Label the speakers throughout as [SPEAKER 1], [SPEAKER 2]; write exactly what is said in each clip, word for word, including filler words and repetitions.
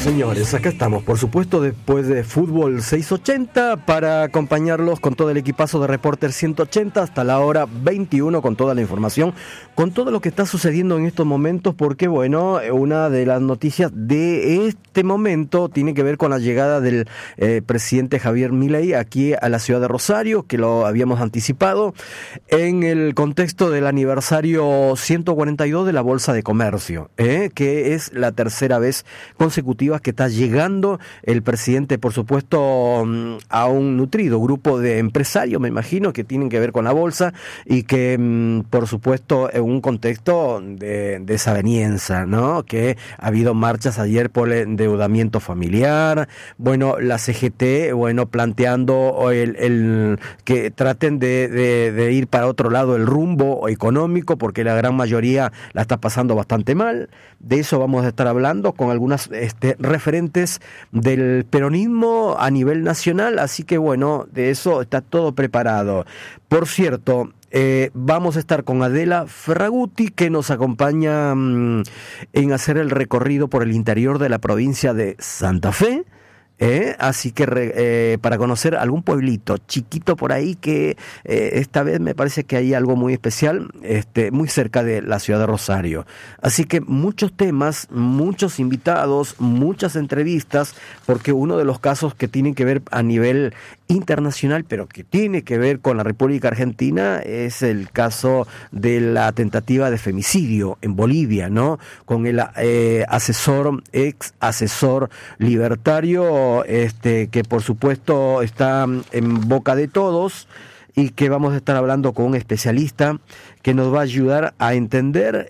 [SPEAKER 1] Señores, acá estamos, por supuesto, después de Fútbol seiscientos ochenta, para acompañarlos con todo el equipazo de Reporter ciento ochenta hasta la hora veintiuno, con toda la información, con todo lo que está sucediendo en estos momentos, porque, bueno, una de las noticias de este momento tiene que ver con la llegada del eh, presidente Javier Milei aquí a la ciudad de Rosario, que lo habíamos anticipado, en el contexto del aniversario ciento cuarenta y dos de la Bolsa de Comercio, eh, que es la tercera vez consecutiva que está llegando el presidente, por supuesto, a un nutrido grupo de empresarios, me imagino, que tienen que ver con la bolsa y que, por supuesto, en un contexto de desaveniencia, ¿no? Que ha habido marchas ayer por el endeudamiento familiar, bueno, la C G T, bueno, planteando el, el que traten de, de, de ir para otro lado el rumbo económico, porque la gran mayoría la está pasando bastante mal. De eso vamos a estar hablando con algunas este, referentes del peronismo a nivel nacional, así que bueno, de eso está todo preparado. Por cierto, eh, vamos a estar con Adela Ferraguti, que nos acompaña mmm, en hacer el recorrido por el interior de la provincia de Santa Fe. Eh, así que eh, para conocer algún pueblito chiquito por ahí que eh, esta vez me parece que hay algo muy especial, este, muy cerca de la ciudad de Rosario. Así que muchos temas, muchos invitados, muchas entrevistas, porque uno de los casos que tienen que ver a nivel internacional, pero que tiene que ver con la República Argentina, es el caso de la tentativa de femicidio en Bolivia, ¿no? Con el eh, asesor, ex asesor libertario, este que por supuesto está en boca de todos, y que vamos a estar hablando con un especialista que nos va a ayudar a entender,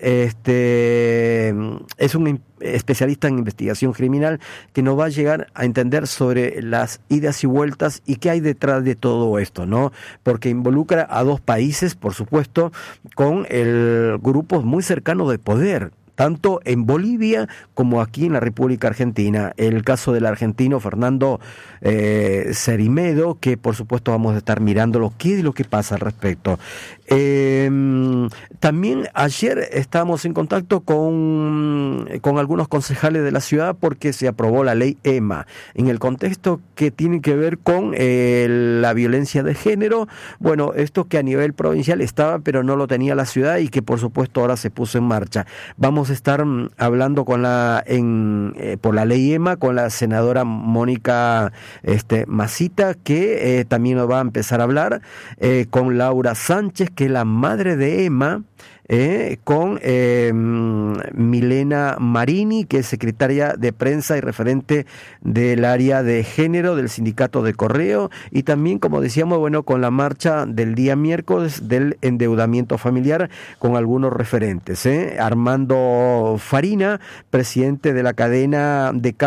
[SPEAKER 1] este es un especialista en investigación criminal que nos va a llegar a entender sobre las idas y vueltas y qué hay detrás de todo esto, ¿no? Porque involucra a dos países, por supuesto, con el grupo muy cercano de poder, tanto en Bolivia como aquí en la República Argentina. El caso del argentino Fernando eh, Cerimedo, que por supuesto vamos a estar mirándolo, qué es lo que pasa al respecto. Eh, también ayer estábamos en contacto con, con algunos concejales de la ciudad porque se aprobó la ley E M A, en el contexto que tiene que ver con eh, la violencia de género. Bueno, esto que a nivel provincial estaba, pero no lo tenía la ciudad, y que por supuesto ahora se puso en marcha. Vamos a estar hablando con la en eh, por la ley E M A con la senadora Mónica este, Masita, que eh, también nos va a empezar a hablar, eh, con Laura Sánchez, que es la madre de E M A, Eh, con eh, Milena Marini, que es secretaria de prensa y referente del área de género del sindicato de Correo, y también, como decíamos, bueno, con la marcha del día miércoles del endeudamiento familiar, con algunos referentes, ¿eh? Armando Farina, presidente de la cadena de